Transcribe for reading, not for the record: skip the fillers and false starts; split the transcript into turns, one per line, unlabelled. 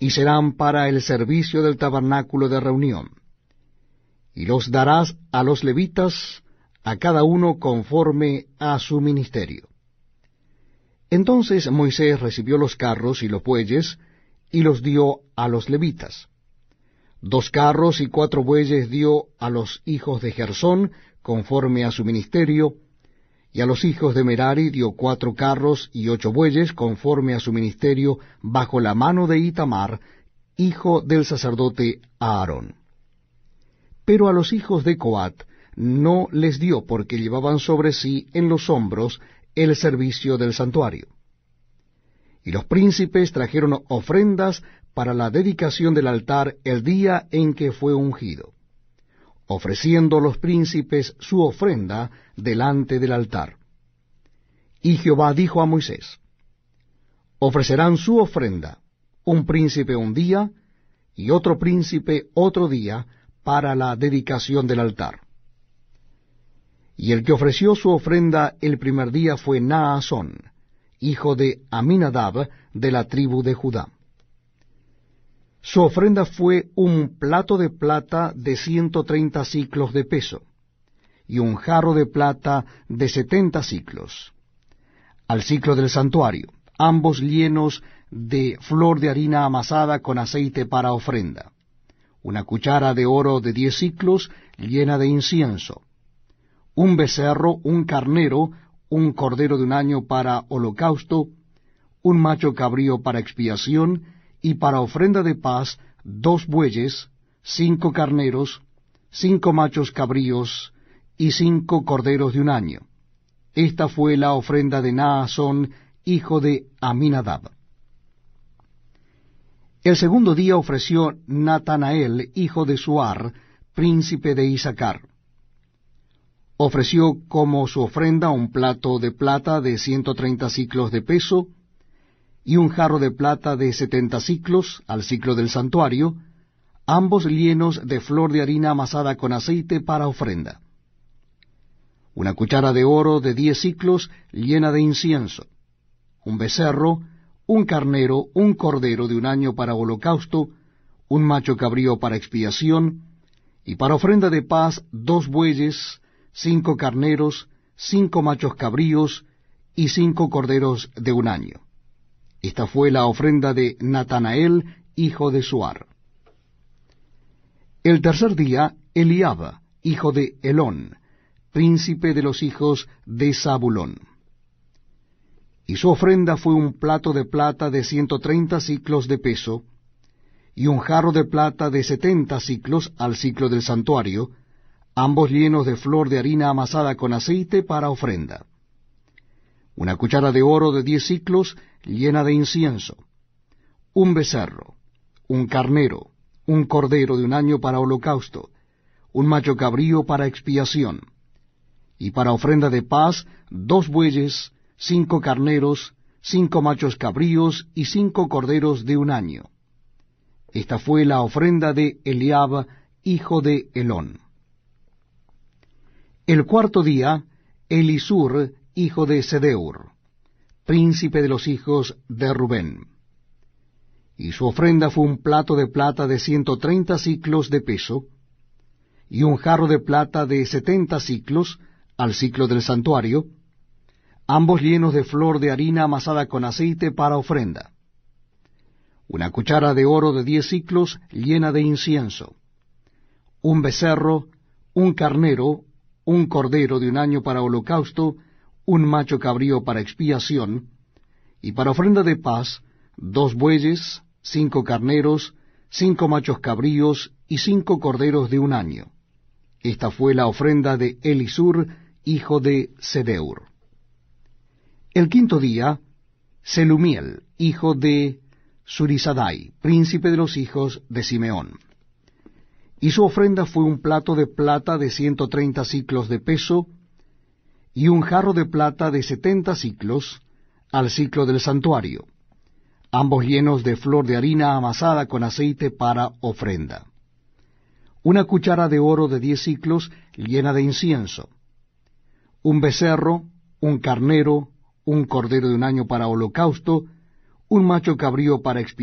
y serán para el servicio del tabernáculo de reunión. Y los darás a los levitas, a cada uno conforme a su ministerio. Entonces Moisés recibió los carros y los bueyes, y los dio a los levitas. 2 carros y 4 bueyes dio a los hijos de Gersón, conforme a su ministerio, y a los hijos de Merari dio 4 carros y 8 bueyes, conforme a su ministerio, bajo la mano de Itamar, hijo del sacerdote Aarón. Pero a los hijos de Coat no les dio, porque llevaban sobre sí en los hombros el servicio del santuario. Y los príncipes trajeron ofrendas para la dedicación del altar el día en que fue ungido, ofreciendo los príncipes su ofrenda delante del altar. Y Jehová dijo a Moisés: ofrecerán su ofrenda, un príncipe un día, y otro príncipe otro día, para la dedicación del altar. Y el que ofreció su ofrenda el primer día fue Naasón, hijo de Aminadab, de la tribu de Judá. Su ofrenda fue un plato de plata de 130 siclos de peso, y un jarro de plata de 70 siclos, al siclo del santuario, ambos llenos de flor de harina amasada con aceite para ofrenda, una cuchara de oro de 10 siclos llena de incienso, un becerro, un carnero, un cordero de un año para holocausto, un macho cabrío para expiación, y para ofrenda de paz 2 bueyes, 5 carneros, 5 machos cabríos, y 5 corderos de un año. Esta fue la ofrenda de Naasón, hijo de Aminadab. El segundo día ofreció Natanael, hijo de Suar, príncipe de Isacar. Ofreció como su ofrenda un plato de plata de 130 siclos de peso, y un jarro de plata de 70 siclos, al siclo del santuario, ambos llenos de flor de harina amasada con aceite para ofrenda. Una cuchara de oro de 10 siclos llena de incienso, un becerro, un carnero, un cordero de un año para holocausto, un macho cabrío para expiación, y para ofrenda de paz 2 bueyes, 5 carneros, 5 machos cabríos, y 5 corderos de un año. Esta fue la ofrenda de Natanael, hijo de Suar. El tercer día, Eliab, hijo de Helón, príncipe de los hijos de Zabulón. Y su ofrenda fue un plato de plata de 130 siclos de peso, y un jarro de plata de 70 siclos al siclo del santuario, ambos llenos de flor de harina amasada con aceite para ofrenda. Una cuchara de oro de 10 siclos llena de incienso, un becerro, un carnero, un cordero de un año para holocausto, un macho cabrío para expiación, y para ofrenda de paz 2 bueyes, 5 carneros, 5 machos cabríos y 5 corderos de un año. Esta fue la ofrenda de Eliab, hijo de Helón. El cuarto día, Elisur, hijo de Sedeur, príncipe de los hijos de Rubén. Y su ofrenda fue un plato de plata de 130 siclos de peso, y un jarro de plata de 70 siclos al siclo del santuario, ambos llenos de flor de harina amasada con aceite para ofrenda. Una cuchara de oro de 10 siclos llena de incienso, un becerro, un carnero, un cordero de un año para holocausto, un macho cabrío para expiación, y para ofrenda de paz 2 bueyes, 5 carneros, 5 machos cabríos y 5 corderos de un año. Esta fue la ofrenda de Elisur, hijo de Sedeur. El quinto día, Selumiel, hijo de Surisadai, príncipe de los hijos de Simeón. Y su ofrenda fue un plato de plata de 130 siclos de peso, y un jarro de plata de 70 siclos al siclo del santuario, ambos llenos de flor de harina amasada con aceite para ofrenda. Una cuchara de oro de 10 siclos llena de incienso, un becerro, un carnero, un cordero de un año para holocausto, un macho cabrío para expiación,